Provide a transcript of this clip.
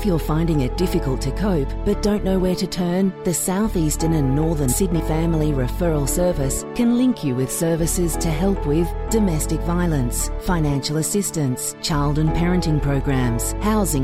If you're finding it difficult to cope but don't know where to turn, the South Eastern and Northern Sydney Family Referral Service can link you with services to help with domestic violence, financial assistance, child and parenting programs, housing